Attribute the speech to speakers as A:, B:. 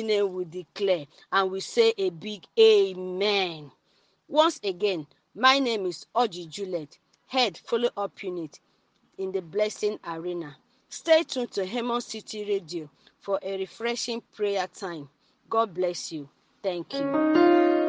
A: name we declare and we say a big amen. Once again, my name is Oji Juliet, head follow-up unit in the Blessing Arena. Stay tuned to Hemon City Radio for a refreshing prayer time. God bless you. Thank you.